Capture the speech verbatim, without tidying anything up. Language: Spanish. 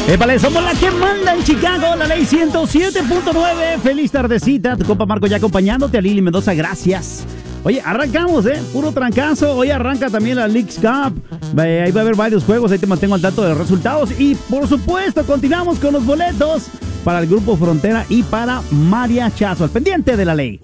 Épale, somos la que manda en Chicago, la ley ciento siete punto nueve. Feliz tardecita, tu compa Marco ya acompañándote, a Lili Mendoza, gracias. Oye, arrancamos, ¿eh? Puro trancazo. Hoy arranca también la Leagues Cup. Ahí va a haber varios juegos, ahí te mantengo al tanto de los resultados. Y, por supuesto, continuamos con los boletos para el Grupo Frontera y para Mariachazo. Al pendiente de la ley.